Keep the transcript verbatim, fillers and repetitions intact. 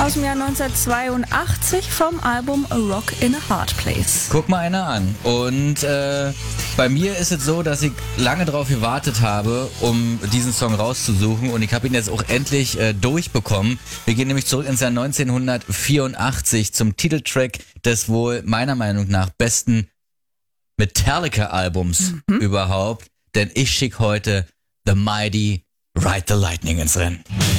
aus dem Jahr neunzehnhundertzweiundachtzig vom Album A Rock in a Hard Place. Guck mal einer an. Und äh, bei mir ist es so, dass ich lange darauf gewartet habe, um diesen Song rauszusuchen. Und ich habe ihn jetzt auch endlich äh, durchbekommen. Wir gehen nämlich zurück ins Jahr neunzehnhundertvierundachtzig zum Titeltrack des wohl meiner Meinung nach besten Metallica-Albums mhm. überhaupt. Denn ich schicke heute The Mighty Ride the Lightning ins Rennen.